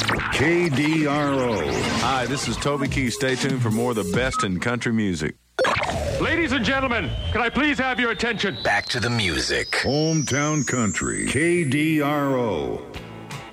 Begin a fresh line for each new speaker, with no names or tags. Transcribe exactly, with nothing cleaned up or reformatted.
K D R O.
Hi, this is Toby Keith. Stay tuned for more of the best in country music.
Ladies and gentlemen, can I please have your attention?
Back to the music.
Hometown Country. K D R O.